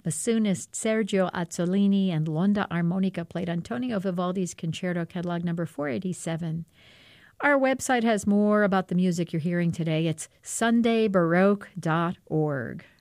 Bassoonist Sergio Azzolini and l'onda armonica played Antonio Vivaldi's Concerto, catalog number 487. Our website has more about the music you're hearing today. It's sundaybaroque.org.